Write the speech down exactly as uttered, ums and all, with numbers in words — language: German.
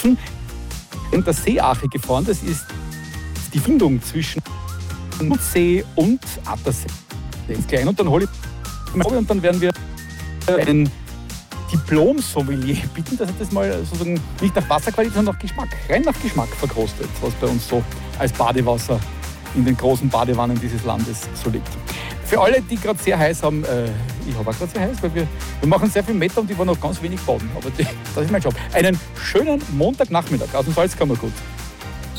Ofen in der Seeache gefahren. Das ist die Verbindung zwischen See und Attersee. Das ist klein. Und dann hole ich mal und dann werden wir einen Diplom-Sommelier bitten, dass er das mal sozusagen nicht nach Wasserqualität, sondern nach Geschmack, rein nach Geschmack verkostet, was bei uns so als Badewasser in den großen Badewannen dieses Landes so liegt. Für alle, die gerade sehr heiß haben, äh, ich habe auch gerade sehr heiß, weil wir, wir machen sehr viel Meter und ich war noch ganz wenig baden. Aber die, das ist mein Job. Einen schönen Montagnachmittag aus dem Salzkammergut.